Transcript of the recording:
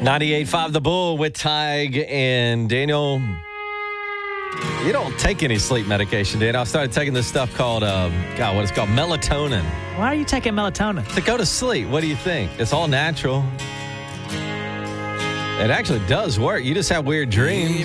98.5 The Bull with Tig and Daniel. You don't take any sleep medication, Daniel. I started taking this stuff called, what it's called, melatonin. Why are you taking melatonin? To go to sleep. What do you think? It's all natural. It actually does work. You just have weird dreams.